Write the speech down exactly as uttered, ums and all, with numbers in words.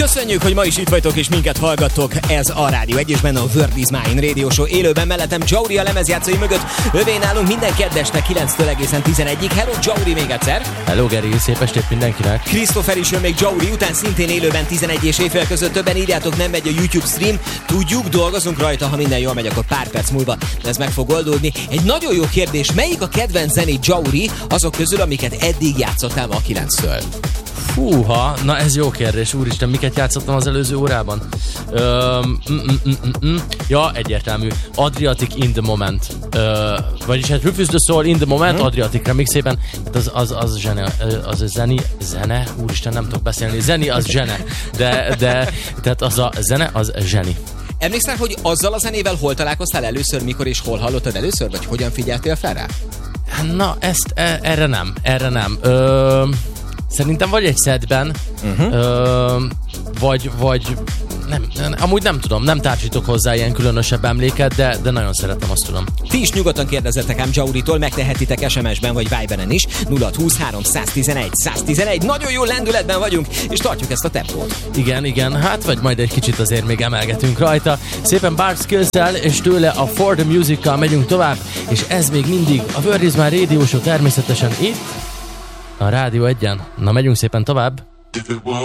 Köszönjük, hogy ma is itt vagytok és minket hallgattok. Ez a Rádió egy és benne a World is Mine Radio Show. Élőben mellettem Jory a lemezjátszói mögött. Övé nálunk minden keddesnek kilenctől egészen tizenegyig. Hello Jory még egyszer. Hello Geri, szép estét mindenkinek. Christopher is jön még Jory után, szintén élőben tizenegy és éjfél között. Többen írjátok, nem megy a YouTube stream. Tudjuk, dolgozunk rajta, ha minden jól megy, akkor pár perc múlva ez meg fog oldódni. Egy nagyon jó kérdés, melyik a kedvenc zenét Jory azok közül, amiket eddig játszottál ma a kilenctől? Fúha, na ez jó kérdés, úristen, miket játszottam az előző órában? Öm, mm, mm, mm, mm. Ja, egyértelmű. Adriatic in the moment. Ö, vagyis hát Refuse the Soul in the moment, hmm. Adriatic remixében. Az, az, az, zsene, az a zeni, zene, úristen, nem tudok beszélni. Zeni az zsene, de, de tehát az a zene, az zseni. Emlékszel, hogy azzal a zenével hol találkoztál először, mikor és hol hallottad először, vagy hogyan figyeltél fel rá? Na, ezt, e, erre nem, erre nem. Ö, Szerintem vagy egy szedben, uh-huh. ö, vagy, vagy nem, nem, amúgy nem tudom, nem társítok hozzá ilyen különösebb emléket, de, de nagyon szeretem, azt tudom. Ti is nyugodtan kérdezzetek ám Jory-tól, megtehetitek es em es-ben vagy Viberen is. nulla huszonhárom száztizenegy száztizenegy. Nagyon jó lendületben vagyunk, és tartjuk ezt a tempót. Igen, igen, hát vagy majd egy kicsit azért még emelgetünk rajta. Szépen Bart Skills-el, és tőle a For the Music-kal megyünk tovább, és ez még mindig a World is Mine Radio Show természetesen itt, a Rádió egyen. Na, megyünk szépen tovább.